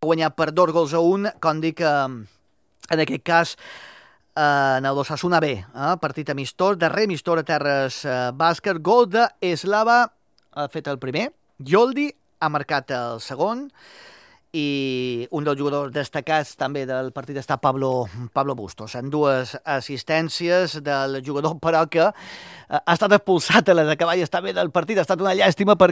guanyat per 2-1, com dic, en aquest cas, en el Osasuna B, partit amistós, darrer amistós a terres bàsquet, gol d'Eslava, ha fet el primer, Yoldi ha marcat el segon, i un dels jugadors destacats també del partit està Pablo Bustos, en dues assistències del jugador, però que ha estat expulsat a les acaballes també del partit. Ha estat una llàstima perquè